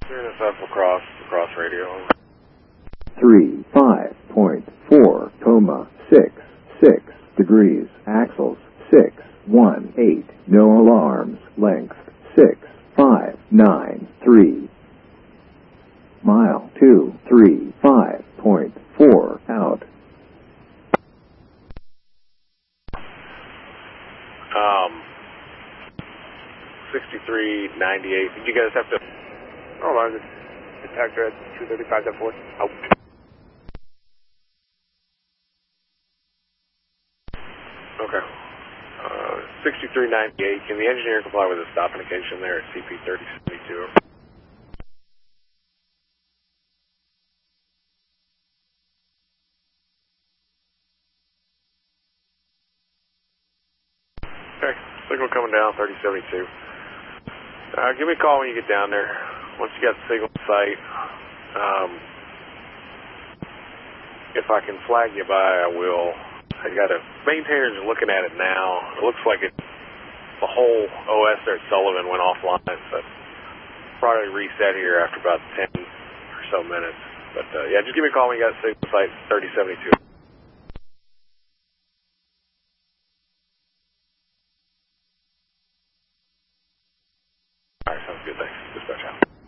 NSF across radio. 35.4, 6 degrees, axles 618, no alarms, length 6593, mile 235.4 out. 6398. Did you guys have to? Hold on, detector at 235.4. Out. Okay. 6398. Can the engineer comply with the stop indication there at CP 3072? Okay. Signal coming down 3072. Give me a call when you get down there. Once you got the signal in sight. If I can flag you by, I will. I got a maintainers are looking at it now. It looks like the whole OS there at Sullivan went offline, so probably reset here after about 10 or so minutes. But yeah, just give me a call when you got the signal in sight 3072. All right, sounds good. Thanks. Dispatch out.